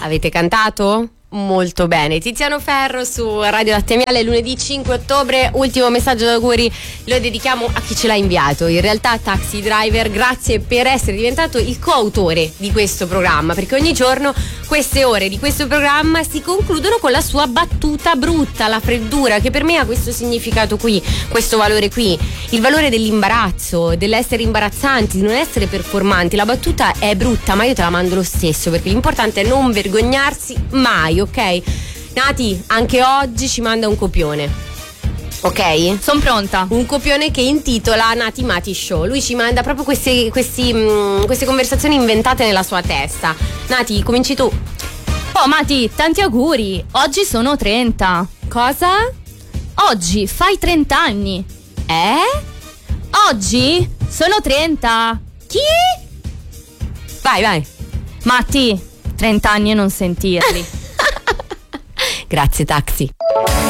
Avete cantato? Molto bene. Tiziano Ferro su Radio Latte Miele, lunedì 5 ottobre. Ultimo messaggio d'auguri lo dedichiamo a chi ce l'ha inviato. In realtà Taxi Driver, grazie per essere diventato il coautore di questo programma, perché ogni giorno queste ore di questo programma si concludono con la sua battuta brutta, la freddura, che per me ha questo significato qui, questo valore qui, il valore dell'imbarazzo, dell'essere imbarazzanti, di non essere performanti. La battuta è brutta, ma io te la mando lo stesso, perché l'importante è non vergognarsi mai, ok? Nati anche oggi ci manda un copione, ok? Sono pronta. Un copione che intitola Nati Mati Show. Lui ci manda proprio queste conversazioni inventate nella sua testa. Nati, cominci tu. Oh Mati, tanti auguri. Oggi sono 30. Cosa? Oggi fai 30 anni. Oggi sono 30. Chi? Vai. Matti, 30 anni e non sentirli. Grazie Taxi.